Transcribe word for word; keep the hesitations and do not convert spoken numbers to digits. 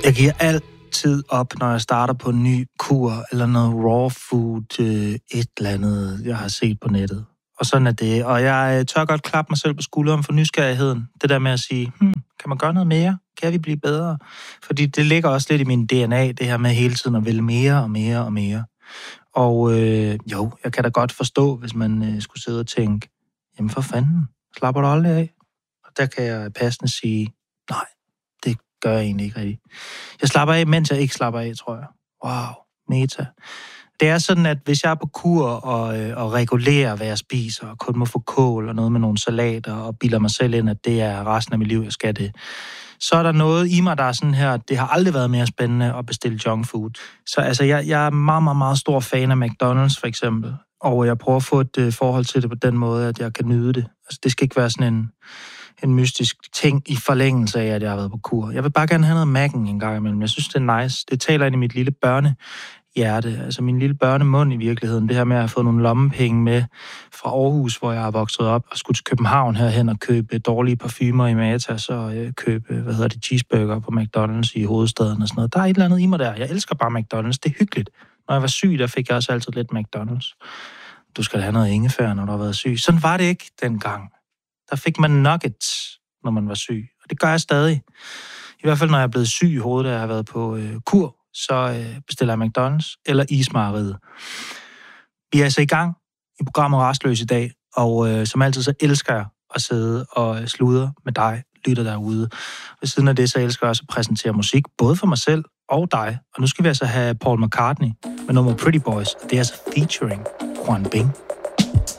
Jeg giver altid op, når jeg starter på en ny kur, eller noget raw food, øh, et eller andet, jeg har set på nettet. Og sådan er det. Og jeg tør godt klappe mig selv på skulderen for nysgerrigheden. Det der med at sige, hmm, kan man gøre noget mere? Kan vi blive bedre? Fordi det ligger også lidt i min D N A, det her med hele tiden at ville mere og mere og mere. Og øh, jo, jeg kan da godt forstå, hvis man øh, skulle sidde og tænke, jamen for fanden, slapper du aldrig af? Og der kan jeg passende sige, nej, det gør jeg egentlig ikke rigtigt. Jeg slapper af, mens jeg ikke slapper af, tror jeg. Wow, meta. Det er sådan, at hvis jeg er på kur og, øh, og regulerer, hvad jeg spiser, og kun må få kål og noget med nogle salater, og bilder mig selv ind, at det er resten af mit liv, jeg skal det, så er der noget i mig, der er sådan her, det har aldrig været mere spændende at bestille junk food. Så altså, jeg, jeg er meget, meget, meget stor fan af McDonald's, for eksempel. Og jeg prøver at få et uh, forhold til det på den måde, at jeg kan nyde det. Altså, det skal ikke være sådan en, en mystisk ting i forlængelse af, at jeg har været på kur. Jeg vil bare gerne have noget Mac'en en gang imellem. Jeg synes, det er nice. Det taler ind i mit lille børnehjerte. Altså min lille børnemund i virkeligheden. Det her med at have fået nogle lommepenge med fra Aarhus, hvor jeg har vokset op, og skulle til København herhen og købe dårlige parfumer i Matas, og øh, købe, hvad hedder det, cheeseburger på McDonald's i hovedstaden og sådan noget. Der er et eller andet i mig der. Jeg elsker bare McDonald's. Det er hyggeligt. Når jeg var syg, der fik jeg også altid lidt McDonald's. Du skal da have noget ingefær, når du har været syg. Sådan var det ikke dengang. Der fik man nuggets, når man var syg. Og det gør jeg stadig. I hvert fald, når jeg er blevet syg i hovedet, og jeg har været på øh, kur, så øh, bestiller jeg McDonald's eller ismejeriet. Vi er altså i gang i programmet Rastløs i dag, og øh, som altid så elsker jeg at sidde og sludre med dig, lytter derude. Ved siden af det, så elsker jeg også at præsentere musik, både for mig selv og dig. Og nu skal vi altså have Paul McCartney med nummer Pretty Boys. Det er altså featuring Juan Bing.